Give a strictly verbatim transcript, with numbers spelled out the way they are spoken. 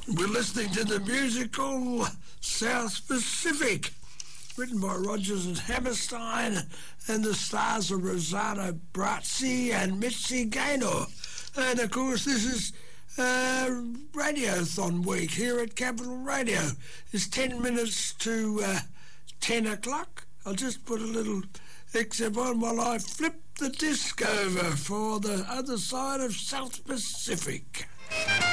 We're listening to the musical South Pacific, written by Rodgers and Hammerstein, and the stars are Rosanna Brazzi and Mitzi Gaynor. And of course, this is uh, Radiothon week here at Capital Radio. It's ten minutes to uh, ten o'clock. I'll just put a little excerpt on while I flip the disc over for the other side of South Pacific.